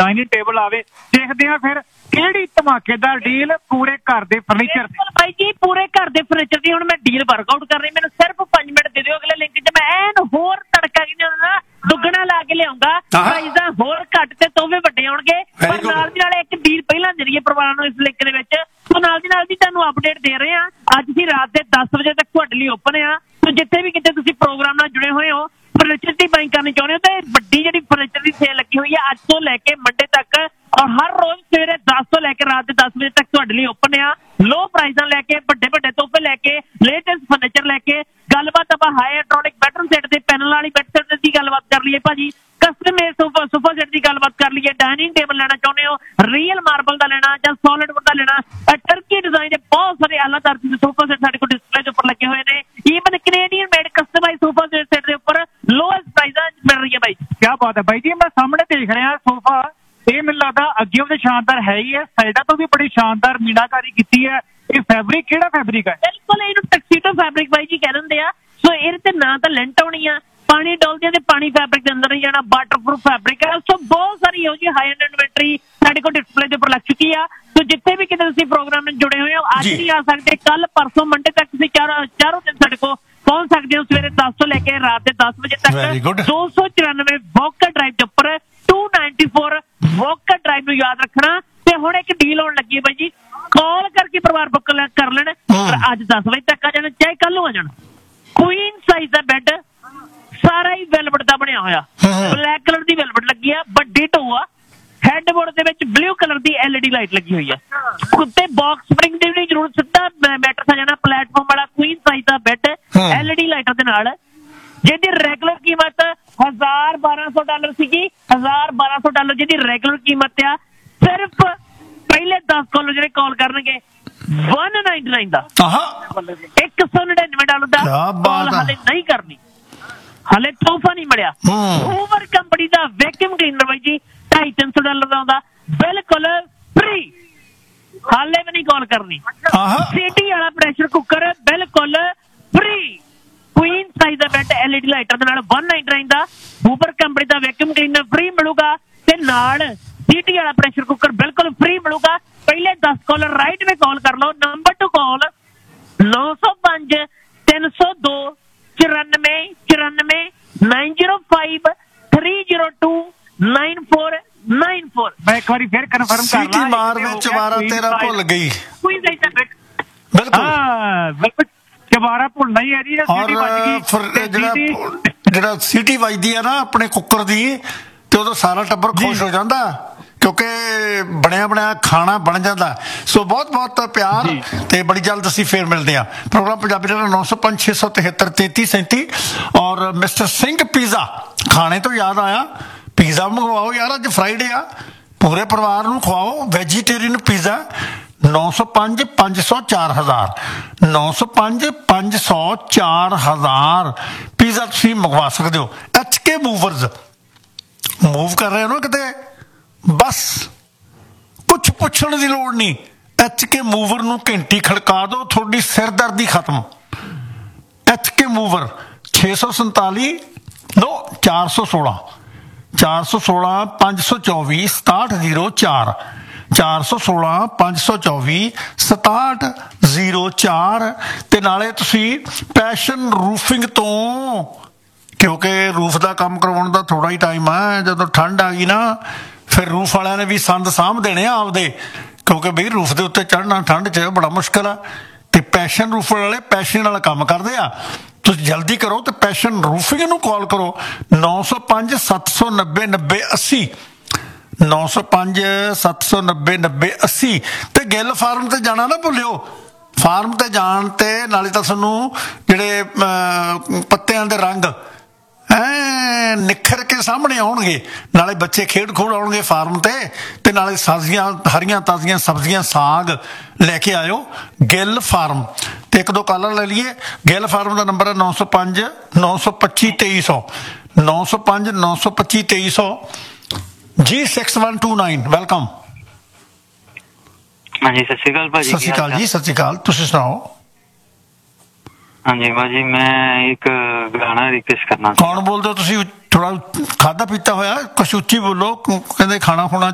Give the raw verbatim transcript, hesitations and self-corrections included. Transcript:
Dining table ਆਵੇ। ਦੇਖਦੇ ਆ ਫਿਰ ਕਿਹੜੀ ਧਮਾਕੇਦਾਰ ਡੀਲ ਪੂਰੇ ਘਰ ਦੇ ਫਰਨੀਚਰ ਦੀ। ਬਾਈ ਜੀ ਪੂਰੇ ਘਰ ਦੇ ਫਰਨੀਚਰ ਦੀ ਹੁਣ ਮੈਂ ਡੀਲ ਵਰਕਆਊਟ ਕਰ ਰਹੀ, ਮੈਨੂੰ ਸਿਰਫ ਪੰਜ ਮਿੰਟ ਦੇ ਦਿਓ ਅਗਲੇ ਲਿੰਕ 'ਚ, ਮੈਂ ਐਨ ਹੋਰ ਤੜਕਾ ਕੀ ਨਾ ਦੁੱਗਣਾ ਲਾ ਕੇ ਲਿਆਉਂਗਾ। ਪ੍ਰਾਈਜ਼ਾਂ ਹੋਰ ਘੱਟ ਤੇ ਤੋਹਫੇ ਵੱਡੇ ਆਉਣਗੇ, ਪਰ ਨਾਲ ਦੀ ਨਾਲ ਇੱਕ ਡੀਲ ਪਹਿਲਾਂ ਜਰੀਏ ਪਰਿਵਾਰਾਂ ਨੂੰ ਇਸ ਲਿੰਕ ਦੇ ਵਿੱਚ। ਸੋ ਨਾਲ ਦੀ ਨਾਲ ਵੀ ਤੁਹਾਨੂੰ ਅਪਡੇਟ ਦੇ ਰਹੇ ਹਾਂ। ਅੱਜ ਅਸੀਂ ਰਾਤ ਦੇ ਦਸ ਵਜੇ ਤੱਕ ਤੁਹਾਡੇ ਲਈ ਓਪਨ ਆ। ਸੋ ਜਿੱਥੇ ਵੀ ਕਿਤੇ ਤੁਸੀਂ ਪ੍ਰੋਗਰਾਮ ਨਾਲ ਜੁੜੇ ਹੋਏ ਹੋ, ਫਰਨੀਚਰ ਦੀ ਬਾਈਂਗ ਕਰਨੀ ਚਾਹੁੰਦੇ ਹੋ ਤਾਂ ਵੱਡੀ ਜਿਹੜੀ ਫਰਨੀਚਰ ਦੀ ਸੇਲ ਲੱਗੀ ਹੋਈ ਹੈ ਅੱਜ ਤੋਂ ਲੈ ਕੇ ਮੰਡੇ ਤੱਕ, ਔਰ ਹਰ ਰੋਜ਼ ਸਵੇਰੇ ਦਸ ਤੋਂ ਲੈ ਕੇ ਰਾਤ ਦੇ ਦਸ ਵਜੇ ਤੱਕ ਤੁਹਾਡੇ ਲਈ ਓਪਨ ਆ। ਲੋ ਪ੍ਰਾਈਜ਼ਾਂ ਲੈ ਕੇ, ਵੱਡੇ ਵੱਡੇ ਤੋਹਫੇ ਲੈ ਕੇ, ਲੇਟੈਸਟ ਫਰਨੀਚਰ ਲੈ ਕੇ। ਗੱਲਬਾਤ ਆਪਾਂ ਹਾਈ ਇਲੈਕਟ੍ਰੋਨਿਕ ਬੈਡਰੂਮ ਸੈੱਟ ਦੇ ਪੈਨਲ ਵਾਲੀ ਬੈੱਡ ਸੈੱਟ ਦੀ ਗੱਲਬਾਤ ਕਰ ਲਈਏ ਭਾਜੀ, custom made sofa sofa set ਦੀ ਗੱਲਬਾਤ ਕਰ ਲਈਏ, ਡਾਈਨਿੰਗ ਟੇਬਲ ਲੈਣਾ ਚਾਹੁੰਦੇ ਹੋ, ਰੀਅਲ ਮਾਰਬਲ ਦਾ ਲੈਣਾ ਜਾਂ ਸੋਲਿਡ ਵੁੱਡ ਦਾ ਲੈਣਾ, ਟਰਕੀ ਡਿਜ਼ਾਈਨ ਦੇ ਬਹੁਤ ਸਾਰੇ ਆਲਾ ਦਰਜੇ ਦੇ ਸੋਫਾ ਸੈੱਟ ਸਾਡੇ ਕੋਲ ਡਿਸਪਲੇ ਦੇ ਉੱਪਰ ਲੱਗੇ ਹੋਏ ਨੇ। Even Canadian made customise sofa set ਦੇ ਉੱਪਰ ਲੋਐਸਟ ਪ੍ਰਾਈਜ਼ਾਂ ਮਿਲ ਰਹੀ ਹੈ ਬਾਈ। ਕੀ ਬਾਤ ਹੈ ਬਾਈ ਜੀ, ਮੈਂ ਸਾਹਮਣੇ ਦੇਖ ਰਿਹਾ ਸੋਫਾ, ਇਹ ਮੈਨੂੰ ਲੱਗਦਾ ਅੱਗੇ ਉਹਦੇ ਸ਼ਾਨਦਾਰ ਹੈ ਹੀ ਹੈ, ਸਾਈਡਾਂ ਤੋਂ ਵੀ ਬੜੀ ਸ਼ਾਨਦਾਰ ਮੀਨਾਕਾਰੀ ਕੀਤੀ ਹੈ। ਇਹ ਫੈਬਰਿਕ ਕਿਹੜਾ ਫੈਬਰਿਕ ਹੈ? ਬਿਲਕੁਲ ਇਹਨੂੰ ਟੈਕਸੀਟੋ ਫੈਬਰਿਕ ਬਾਈ ਜੀ ਕਹਿ ਦਿੰਦੇ ਆ। ਸੋ ਇਹਦੇ ਤੇ ਨਾ ਤਾਂ ਲੈਂਟ ਆਉਣੀ ਆ, ਪਾਣੀ ਡੋਲਦੇ ਤੇ ਪਾਣੀ ਫੈਬਰਿਕ ਦੇ ਅੰਦਰ ਨਹੀਂ ਜਾਣਾ, ਵਾਟਰਪ੍ਰੂਫ ਫੈਬਰਿਕ ਹੈ। ਸੋ ਬਹੁਤ ਸਾਰੀ ਇਹੋ ਜਿਹੀ ਹਾਈ ਐਂਡ ਇਨਵੈਂਟਰੀ ਸਾਡੇ ਕੋਲ ਡਿਸਪਲੇ ਦੇ ਉੱਪਰ ਲੱਗ ਚੁੱਕੀ ਆ। ਸੋ ਜਿੱਥੇ ਵੀ ਕਿਤੇ ਤੁਸੀਂ ਪ੍ਰੋਗਰਾਮ ਨਾਲ ਜੁੜੇ ਹੋਏ ਹੋ, ਅੱਜ ਨਹੀਂ ਆ ਸਕਦੇ, ਕੱਲ ਪਰਸੋਂ ਮੰਡੇ ਤੱਕ ਤੁਸੀਂ ਚਾਰ ਚਾਰੋਂ ਦਿਨ ਸਾਡੇ ਕੋਲ ਪਹੁੰਚ ਸਕਦੇ ਹੋ, ਸਵੇਰੇ ਦਸ ਤੋਂ ਲੈ ਕੇ ਰਾਤ ਦੇ ਦਸ ਵਜੇ ਤੱਕ। ਦੋ ਸੌ ਚੁਰਾਨਵੇਂ ਵੋਕਰ ਡਰਾਈਵ ਦੇ ਉੱਪਰ to ninety four walker drive ਨੂੰ ਯਾਦ ਰੱਖਣਾ। ਤੇ ਹੁਣ ਇੱਕ ਡੀਲ ਆਉਣ ਲੱਗੀ ਹੈ ਬਾਈ ਜੀ, ਕਾਲ ਕਰਕੇ ਪਰਿਵਾਰ ਬੁੱਕ ਕਰ ਲੈਣ, ਪਰ ਅੱਜ ਦਸ ਵਜੇ ਤੱਕ ਆ ਜਾਣ ਚਾਹੇ ਕੱਲ ਨੂੰ ਆ ਜਾਣ। ਕੁਈਨ ਸਾਈਜ਼ ਦਾ ਬੈੱਡ ਸਾਰਾ ਹੀ ਵੈਲਵਟ ਦਾ ਬਣਿਆ ਹੋਇਆ, ਬਲੈਕ ਕਲਰ ਦੀ ਵੈਲਵਟ ਲੱਗੀ ਆ, ਵੱਡੀ ਢੋ ਆ, ਹੈਡਬੋਰਡ ਦੇ ਵਿੱਚ ਬਲੂ ਕਲਰ ਦੀ ਐਲ ਈ ਡੀ ਲਾਈਟ ਲੱਗੀ ਹੋਈ ਹੈ। ਉੱਤੇ ਬਾਕਸ ਸਪਰਿੰਗ ਦੀ ਵੀ ਜ਼ਰੂਰਤ, ਸਿੱਧਾ ਮੈਟਰ ਸਾ ਜਾਣਾ ਪਲੇਟਫਾਰਮ ਵਾਲਾ ਕੁਈਨ ਸਾਈਜ਼ ਦਾ ਬੈੱਡ ਐਲ ਈ ਡੀ ਲਾਈਟਾਂ ਦੇ ਨਾਲ, ਜਿਹਦੀ ਰੈਗੂਲਰ ਕੀਮਤ ਹਜ਼ਾਰ ਬਾਰਾਂ ਸੌ ਡਾਲਰ ਸੀਗੀ। ਹਜ਼ਾਰ ਬਾਰਾਂ ਸੌ ਡਾਲਰ ਜਿਹਦੀ ਰੈਗੂਲਰ ਕੀਮਤ ਆ, ਸਿਰਫ ਪਹਿਲੇ ਦਸ ਕਾਲਰ ਜਿਹੜੇ ਕਾਲ ਕਰਨਗੇ ਵਨ ਨਾਈਨਟੀ ਨਾਈਨ ਦਾ, ਇੱਕ ਸੌ ਨੜਿਨਵੇਂ ਡਾਲਰ ਦਾ ਕਾਲ ਹਾਲੇ ਨਹੀਂ ਕਰਨੀ, ਹਾਲੇ ਤੋਹਫਾ ਨਹੀਂ ਮਿਲਿਆ। ਹੂਵਰ ਕੰਪਨੀ ਦਾ ਵੈਕਿਊਮ ਕਲੀਨਰ ਬਾਈ ਜੀ ਢਾਈ ਤਿੰਨ ਸੌ ਡਾਲਰ ਦਾ ਆਉਂਦਾ, ਬਿਲਕੁਲ ਫ੍ਰੀ, ਹਾਲੇ ਵੀ ਨਹੀਂ ਕਾਲ ਕਰਨੀ। ਸਿਟੀ ਵਾਲਾ ਪ੍ਰੈਸ਼ਰ ਕੁੱਕਰ ਬਿਲਕੁਲ ਫ੍ਰੀ, ਕੁਈਨ ਸਾਈਜ਼ ਦਾ ਬੈੱਡ ਐਲ ਈ ਡੀ ਲਾਈਟਾਂ ਦੇ ਨਾਲ ਵਨ ਨਾਈਨਟੀ ਨਾਈਨ ਦਾ, ਹੂਵਰ ਕੰਪਨੀ ਦਾ ਵੈਕਿਊਮ ਕਲੀਨਰ ਫ੍ਰੀ ਮਿਲੂਗਾ, ਤੇ ਨਾਲ ਸੀਟੀ ਵਾਲਾ ਪ੍ਰੈਸ਼ਰ ਕੁੱਕਰ ਬਿਲਕੁਲ ਫ੍ਰੀ ਮਿਲੂਗਾ। ਪਹਿਲੇ ਦਸ ਕਾਲਰ ਰਾਈਟ ਵੇ ਕਾਲ ਕਰ ਲਓ, ਨੰਬਰ ਟੂ ਕਾਲ ਨੌ ਸੌ ਪੰਜ ਤਿੰਨ ਸੌ ਦੋ ਚੁਰਾਨਵੇਂ ਚੁਰਾਨਵੇਂ nine zero five three zero two nine four nine four. ਮੈਂ ਇੱਕ ਵਾਰੀ ਫਿਰ ਕਨਫਰਮ ਕਰ ਲਾਂ, ਮਾਰ ਵਿੱਚ ਵਾਰਾ ਤੇਰਾ ਭੁੱਲ ਗਈ। ਕੋਈ ਨਹੀਂ ਤਾਂ ਬੈਠ ਬਿਲਕੁਲ ਹਾਂ ਬਿਲਕੁਲ ਚਵਾਰਾ ਭੁੱਲਣਾ ਹੀ ਹੈ ਜੀ। ਜਿਹੜਾ ਜਿਹੜਾ ਸੀਟੀ ਵੱਜਦੀ ਆ ਨਾ ਆਪਣੇ ਕੁੱਕਰ ਦੀ, ਤੇ ਉਦੋਂ ਸਾਰਾ ਟੱਬਰ ਖੁਸ਼ ਹੋ ਜਾਂਦਾ ਕਿਉਂਕਿ ਬਣਿਆ ਬਣਿਆ ਖਾਣਾ ਬਣ ਜਾਂਦਾ। ਸੋ ਬਹੁਤ ਬਹੁਤ ਪਿਆਰ, ਤੇ ਬੜੀ ਜਲਦ ਅਸੀਂ ਫੇਰ ਮਿਲਦੇ ਹਾਂ। ਪ੍ਰੋਗਰਾਮ ਪੰਜਾਬੀ ਦਾ ਨੌ ਸੌ ਪੰਜ ਛੇ ਸੌ ਤਿਹੱਤਰ ਤੇਤੀ ਸੈਂਤੀ। ਔਰ ਮਿਸਟਰ ਸਿੰਘ ਪੀਜ਼ਾ, ਖਾਣੇ ਤੋਂ ਯਾਦ ਆਇਆ, ਪੀਜ਼ਾ ਮੰਗਵਾਓ ਯਾਰ, ਅੱਜ ਫਰਾਈਡੇ ਆ, ਪੂਰੇ ਪਰਿਵਾਰ ਨੂੰ ਖਵਾਓ ਵੈਜੀਟੇਰੀਅਨ ਪੀਜ਼ਾ। ਨੌ ਸੌ ਪੰਜ ਪੰਜ ਸੌ ਚਾਰ ਹਜ਼ਾਰ ਨੌ ਸੌ ਪੰਜ ਪੰਜ ਸੌ ਚਾਰ ਹਜ਼ਾਰ ਪੀਜ਼ਾ ਤੁਸੀਂ ਮੰਗਵਾ ਸਕਦੇ ਹੋ। ਐਚ ਕੇ ਮੂਵਰਜ਼, ਮੂਵ ਕਰ ਰਹੇ ਹੋ ਨਾ ਕਿਤੇ, ਬਸ ਕੁਛ ਪੁੱਛਣ ਦੀ ਲੋੜ ਨਹੀਂ, ਐਚ ਕੇ ਮੂਵਰ ਨੂੰ ਘੰਟੀ ਖੜਕਾ ਦਿਓ, ਤੁਹਾਡੀ ਸਿਰਦਰਦੀ ਖਤਮ। ਐਚ ਕੇ ਮੂਵਰ ਛੇ ਸੌ ਸੰਤਾਲੀ ਨੋ ਚਾਰ ਸੌ ਸੋਲਾਂ ਚਾਰ ਸੌ ਸੋਲਾਂ ਪੰਜ ਸੌ ਚੌਵੀ ਸਤਾਹਠ ਜ਼ੀਰੋ ਚਾਰ ਚਾਰ ਸੌ ਸੋਲਾਂ ਪੰਜ ਸੌ ਚੌਵੀ ਸਤਾਹਠ ਜ਼ੀਰੋ ਚਾਰ। ਤੇ ਨਾਲੇ ਤੁਸੀਂ ਪੈਸ਼ਨ ਰੂਫਿੰਗ ਤੋਂ, ਕਿਉਂਕਿ ਰੂਫ ਦਾ ਕੰਮ ਕਰਵਾਉਣ ਦਾ ਥੋੜਾ ਹੀ ਟਾਈਮ ਆ, ਜਦੋਂ ਠੰਡ ਆ ਗਈ ਨਾ ਫਿਰ ਰੂਫ ਵਾਲਿਆਂ ਨੇ ਵੀ ਸੰਦ ਸਾਂਭ ਦੇਣੇ ਆ ਆਪਦੇ, ਕਿਉਂਕਿ ਬਈ ਰੂਫ ਦੇ ਉੱਤੇ ਚੜ੍ਹਨਾ ਠੰਡ 'ਚ ਬੜਾ ਮੁਸ਼ਕਿਲ ਆ। ਤੇ ਪੈਸ਼ਨ ਰੂਫ ਵਾਲੇ ਪੈਸ਼ਨ ਨਾਲ ਕੰਮ ਕਰਦੇ ਆ, ਤੁਸੀਂ ਜਲਦੀ ਕਰੋ ਤੇ ਪੈਸ਼ਨ ਰੂਫਿੰਗ ਨੂੰ ਕਾਲ ਕਰੋ ਨੌ ਸੌ ਪੰਜ ਸੱਤ ਸੌ ਨੱਬੇ ਨੱਬੇ ਅੱਸੀ ਨੌ ਸੌ ਪੰਜ ਸੱਤ ਸੌ ਨੱਬੇ ਨੱਬੇ ਅੱਸੀ। ਤੇ ਗਿੱਲ ਫਾਰਮ ਤੇ ਜਾਣਾ ਨਾ ਭੁੱਲਿਓ, ਫਾਰਮ ਤੇ ਜਾਣ ਤੇ ਨਾਲੇ ਤਾਂ ਤੁਹਾਨੂੰ ਜਿਹੜੇ ਪੱਤਿਆਂ ਦੇ ਰੰਗ ਐ ਨਿਖਰ ਕੇ ਸਾਹਮਣੇ ਆਉਣਗੇ, ਨਾਲੇ ਬੱਚੇ ਖੇਡ ਖੋਡ ਆਉਣਗੇ ਫਾਰਮ ਤੇ, ਤੇ ਨਾਲੇ ਤਾਜ਼ੀਆਂ ਹਰੀਆਂ ਤਾਜ਼ੀਆਂ ਸਬਜ਼ੀਆਂ ਸਾਗ ਲੈ ਕੇ ਆਇਓ ਗਿੱਲ ਫਾਰਮ। ਤੇ ਇੱਕ ਦੋ ਕਾਲਰ ਲੈ ਲਈਏ। ਗਿੱਲ ਫਾਰਮ ਦਾ ਨੰਬਰ ਹੈ ਨੌ ਸੌ ਪੰਜ ਨੌ ਸੌ ਪੱਚੀ ਤੇਈ ਸੌ ਨੌ ਸੌ ਪੰਜ ਨੌ ਸੌ ਪੱਚੀ ਤੇਈ ਸੌ G six one two nine. Welcome. ਹਾਂਜੀ ਸਤਿ ਸ਼੍ਰੀ ਅਕਾਲ ਭਾਜੀ। ਸਤਿ ਸ਼੍ਰੀ ਅਕਾਲ ਜੀ, ਸਤਿ ਸ਼੍ਰੀ ਅਕਾਲ। ਤੁਸੀਂ ਸੁਣਾਓ। ਹਾਂਜੀ ਭਾਜੀ, ਮੈਂ ਇੱਕ ਗਾਣਾ ਰਿਕਵੈਸਟ ਕਰਨਾ। ਕੌਣ ਬੋਲਦੇ ਹੋ ਤੁਸੀਂ? ਥੋੜਾ ਖਾਦਾ ਪੀਤਾ ਹੋਇਆ, ਕੁਛ ਉੱਚੀ ਬੋਲੋ, ਕਹਿੰਦੇ ਖਾਣਾ ਖੁਣਾ